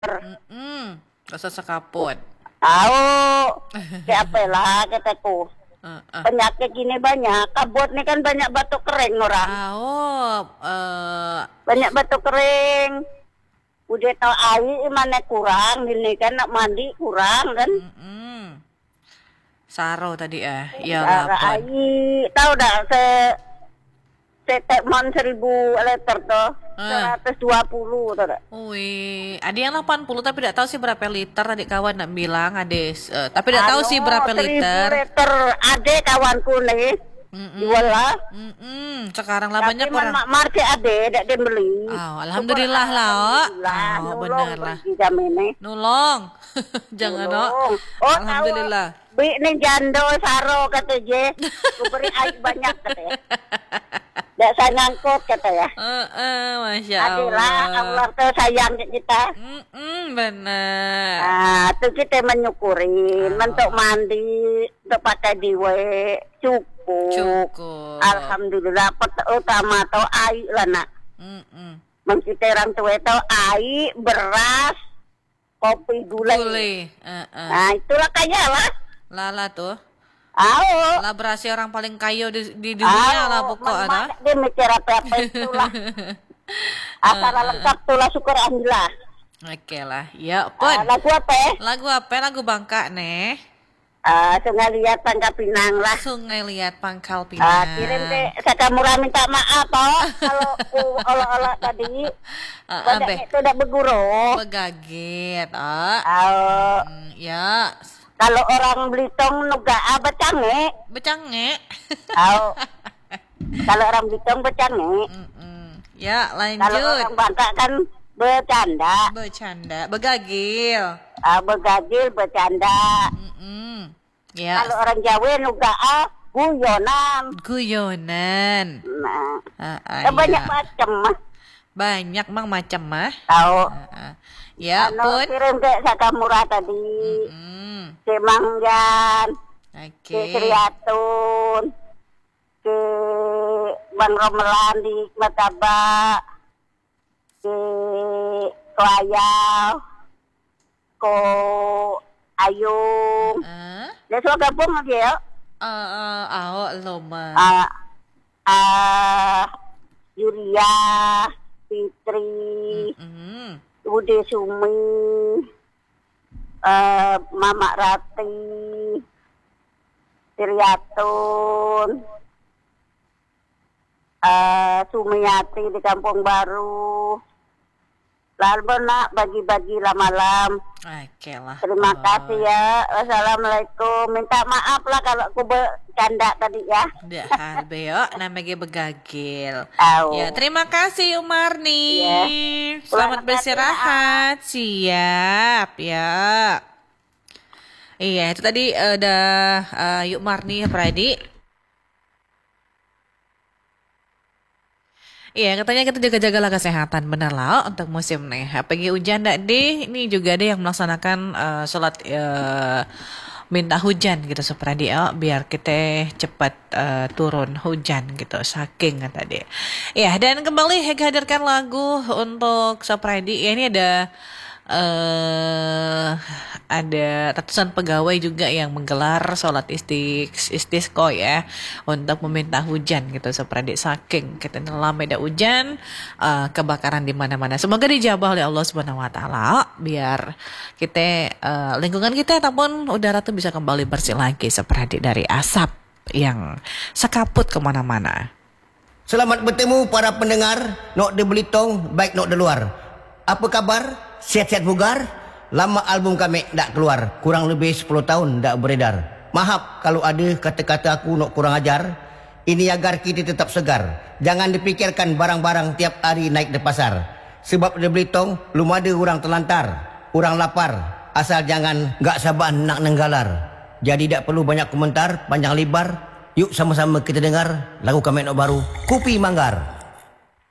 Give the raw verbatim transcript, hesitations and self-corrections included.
Mm-mm. Rasa sekaput. Tahu, siapa lah kataku. Uh, uh. Penyakit gini banyak. Kabut nih kan banyak batuk kering orang. Ah, oh, uh, Banyak batuk kering. Udah tahu air mana kurang. Ini kan nak mandi kurang kan. mm-mm. Saro tadi ah, ya Cara lapon. air. Tahu dah se setekman seribu liter tuh. Ah. seratus dua puluh tuh. Wih, ada yang delapan puluh tapi tidak tahu sih berapa liter adik kawan nak bilang adik, uh, tapi tidak tahu sih berapa liter. seribu liter ada kawanku nih. Mm-mm. Jual lah. Mm-mm. Sekarang lah banyak Tapi orang. mak market ada, tak dia beli. Oh, alhamdulillah lah, oh. Alhamdulillah, Oh, nolong benar lah. bagi kami ni. Nolong. Jangan oh. Nolong. Oh, Alhamdulillah. tahu. Bi ni jando saro kata je. Ku beri air banyak kata ya. Tak sanyangkut kata ya. Uh, uh, Masya Adalah Allah. Allah tu sayang kat kita. Mm-mm, benar. Ah, tu kita menyukurin, Oh. untuk mandi, untuk pakai diwe, cukup. Cukup. Alhamdulillah, pertama tu air lah nak. Mm-mm. Kita orang tua itu air, beras, kopi, gula. Boleh. Uh, uh. Nah, itulah kaya lah. Lala tuh. Ayo. Lah berasi orang paling kaya di, di dunia lah pokok ada. Dia mikir apa-apa itulah. Asal lengkap itulah syukur alhamdulillah. Oke lah. Ya Ah, pun. lagu apa eh? Lagu apa? Lagu Bangka nih. Ah, Sungai Liat Pangkal Pinang lah. Sungai Liat Pangkal Ah, Pinang. kirim ke Sakamura minta maaf toh kalau ku olah-olah tadi. Uh, Banyak abe. itu dah berguru. Begaget. Oh. Ah, Hmm, ya. kalau orang Belitung nugaa becange. Becange. Oh. Kalau orang Belitung becange. Mm-mm. Ya, Kalau orang lanjut. Bangka kan bercanda. Bercanda. Begagil. Ah, bergajil bercanda. Mm-mm. Ya. Kalau orang Jawa nugaa guyonan. Guyonan. Nah, Ah, ah, kan banyak ya. macam mah. Banyak mang macam mah. Tahu. Ah, ah. Ya Anu, pun. kirim ke Sakamura tadi. Mm. Ke Mangjan. Oke. Ke Sriatun. Ke Bang Romelan di Mataba. Ke Kelayau. Ko Ayung. Ah, Dia suka gabung lagi ya. ah, ah, ah, loma. Ah, ah, Yuria, Fitri, Mm. Bude Sumi, ah, Mama Rati, Triatun, ah, Sumiati di Kampung Baru. Lalu nak bagi-bagi lah malam. Oke lah. Terima Oh. kasih ya. Wassalamualaikum. Minta maaf lah kalau aku bercanda tadi ya. Dah hal beo namanya begagil. Tahu. Ya, terima kasih Umarni. Ya. Selamat Pulang beristirahat. Siap ya. Iya, itu tadi eh, udah uh, Yuk Marni Pradi. Iya, katanya kita jaga-jagalah kesehatan, benar lah untuk musim nih. Pagi hujan dak deh, ini juga ada yang melaksanakan uh, sholat uh, minta hujan gitu seperti dia, biar kita cepat uh, turun hujan gitu, saking kata dia. Iya, dan kembali Hek hadirkan lagu untuk Sopredi. Ya, ini ada uh, ada ratusan pegawai juga yang menggelar sholat istis istisqo ya untuk meminta hujan gitu seperti saking kita lama ada hujan, uh, kebakaran di mana-mana. Semoga dijabah oleh Allah Subhanahu wa taala biar kita uh, lingkungan kita ataupun udara tuh bisa kembali bersih lagi seperti dari asap yang sekaput kemana-mana. Selamat bertemu para pendengar nok di Belitung baik nok di luar. Apa kabar? Sehat-sehat bugar? Lama album kami tak keluar, kurang lebih sepuluh tahun tak beredar. Maaf kalau ada kata-kata aku nok kurang ajar. Ini agar kita tetap segar. Jangan dipikirkan barang-barang tiap hari naik di pasar. Sebab di Belitung belum ada orang terlantar, orang lapar. Asal jangan gak sabar nak nenggalar. Jadi tak perlu banyak komentar, panjang lebar. Yuk sama-sama kita dengar lagu kami nok baru, Kopi Manggar.